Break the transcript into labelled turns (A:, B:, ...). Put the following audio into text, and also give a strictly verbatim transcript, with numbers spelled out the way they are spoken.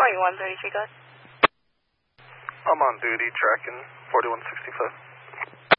A: forty-one thirty-three, go ahead.
B: I'm on duty tracking forty-one sixty-five.